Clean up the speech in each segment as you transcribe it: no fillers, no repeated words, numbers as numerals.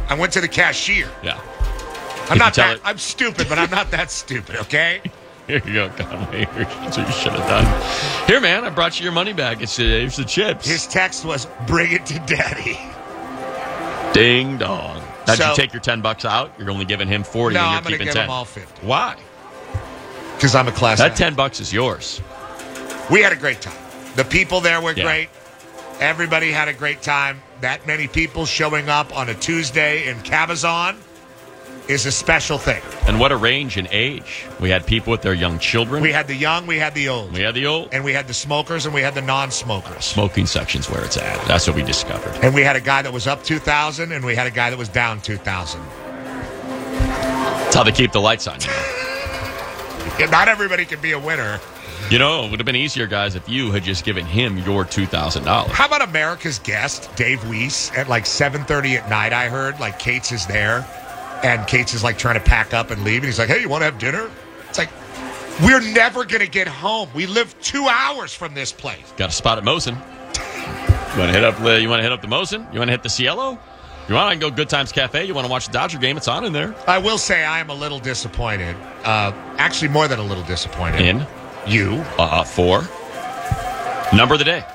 I went to the cashier. Yeah. I'm stupid, but I'm not that stupid, okay? Here you go, Conway. That's what you should have done. Here, man, I brought you your money back. Here's the chips. His text was, bring it to daddy. Ding dong. Now, did you take your $10 out? You're only giving him 40 no, and you're I'm gonna keeping give 10. him all 50. Why? Because I'm a class That act. $10 is yours. We had a great time. The people there were Yeah. great. Everybody had a great time. That many people showing up on a Tuesday in Cabazon is a special thing. And what a range in age. We had people with their young children. We had the young, we had the old. We had the old. And we had the smokers, and we had the non-smokers. Smoking section's where it's at. That's what we discovered. And we had a guy that was up 2,000, and we had a guy that was down 2,000. That's how they keep the lights on. Not everybody can be a winner. You know, it would have been easier, guys, if you had just given him your $2,000. How about America's Guest, Dave Weiss, at like 7:30 at night, I heard, like Cates is there, and Cates is like trying to pack up and leave, and he's like, hey, you want to have dinner? It's like, we're never going to get home. We live 2 hours from this place. Got a spot at Mosin. You want to hit up the Mosin? You want to hit the Cielo? You want to go Good Times Cafe? You want to watch the Dodger game? It's on in there. I will say I am a little disappointed. Actually, more than a little disappointed. In? You. For? Number of the day.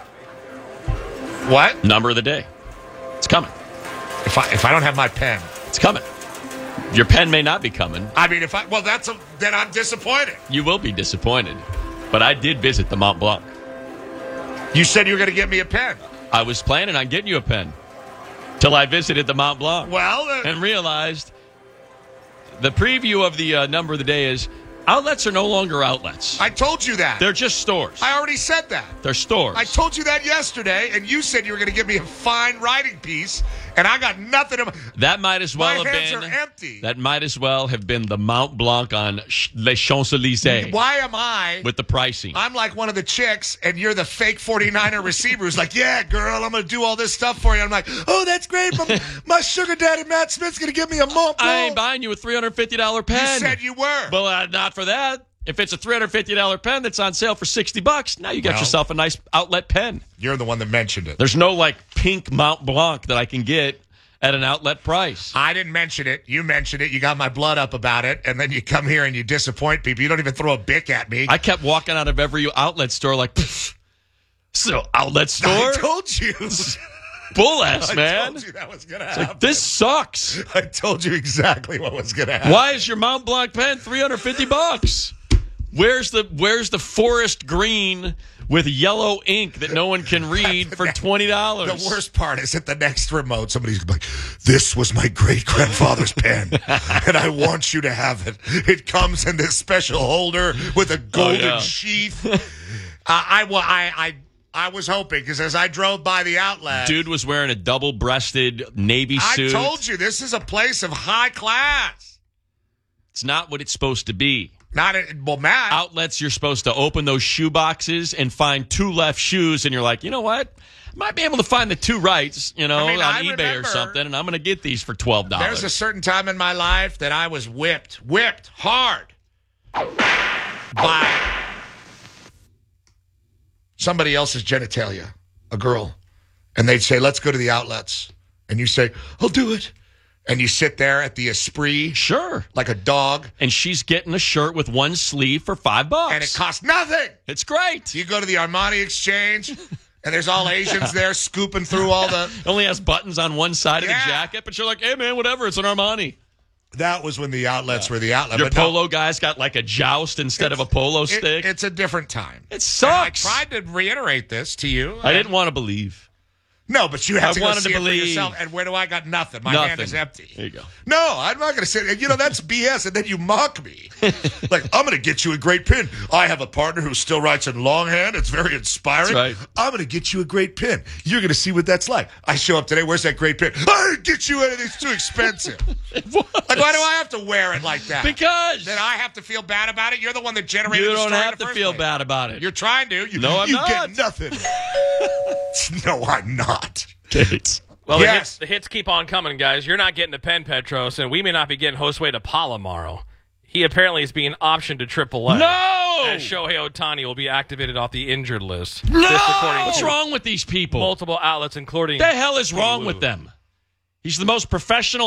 What? Number of the day. It's coming. If I don't have my pen. It's coming. Your pen may not be coming. I mean, then I'm disappointed. You will be disappointed. But I did visit the Mont Blanc. You said you were going to get me a pen. I was planning on getting you a pen till I visited the Mont Blanc. Well, and realized the preview of the number of the day is outlets are no longer outlets. I told you that. They're just stores. I already said that. They're stores. I told you that yesterday, and you said you were going to give me a fine writing piece, and I got nothing. That might as well My have hands been. are empty. That might as well have been the Mont Blanc on Les Champs-Élysées. Why am I? With the pricing. I'm like one of the chicks, and you're the fake 49er receiver who's like, yeah, girl, I'm going to do all this stuff for you. I'm like, oh, that's great. My sugar daddy, Matt Smith's going to give me a Mont Blanc. I ain't buying you a $350 pen. You said you were. Well, not for that. If it's a $350 pen that's on sale for $60, now you got yourself a nice outlet pen. You're the one that mentioned it. There's no like pink Mont Blanc that I can get at an outlet price. I didn't mention it. You mentioned it. You got my blood up about it, and then you come here and you disappoint people. You don't even throw a bic at me. I kept walking out of every outlet store like, so outlet store? I told you. Bull ass, man. I told you that was going to happen. Like, this sucks. I told you exactly what was going to happen. Why is your Mont Blanc pen $350? Where's the forest green with yellow ink that no one can read for $20? The worst part is at the next remote, somebody's going to be like, this was my great-grandfather's pen, and I want you to have it. It comes in this special holder with a golden sheath. I was hoping, because as I drove by the outlet... Dude was wearing a double-breasted Navy suit. I told you, this is a place of high class. It's not what it's supposed to be. Matt. Outlets, you're supposed to open those shoe boxes and find two left shoes, and you're like, you know what? I might be able to find the two rights, on eBay or something, and I'm going to get these for $12. There's a certain time in my life that I was whipped hard by somebody else's genitalia, a girl. And they'd say, let's go to the outlets. And you say, I'll do it. And you sit there at the Esprit. Sure. Like a dog. And she's getting a shirt with one sleeve for $5. And it costs nothing. It's great. You go to the Armani Exchange, and there's all Asians there scooping through all the... It only has buttons on one side of the jacket, but you're like, hey, man, whatever. It's an Armani. That was when the outlets were the outlet. Your polo guy's got like a joust instead of a polo stick. It's a different time. It sucks. And I tried to reiterate this to you. I didn't want to believe. No, but you have to go see it for believe. yourself. And where do I got? Nothing. My hand is empty. There you go. No, I'm not going to say, that's BS. And then you mock me. Like, I'm going to get you a great pin. I have a partner who still writes in longhand. It's very inspiring. That's right. I'm going to get you a great pin. You're going to see what that's like. I show up today. Where's that great pin? I didn't get you anything. It's too expensive. Like, why do I have to wear it like that? Because. Then I have to feel bad about it? You're the one that generated you the story. You don't have to feel bad about it. You're trying to. No, I'm not. You get nothing. No, I'm not. Well, the hits keep on coming, guys. You're not getting a pen, Petros, and we may not be getting Josue to tomorrow. He apparently is being optioned to AAA. No! And Shohei Ohtani will be activated off the injured list. No! What's wrong with these people? Multiple outlets, including... What the hell is wrong with them? He's the most professional